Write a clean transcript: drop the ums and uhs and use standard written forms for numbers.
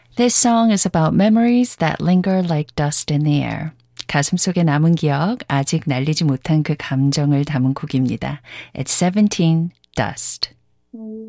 This song is about memories that linger like dust in the air. 가슴속에 남은 기억, 아직 날리지 못한 그 감정을 담은 곡입니다. It's 17, Dust.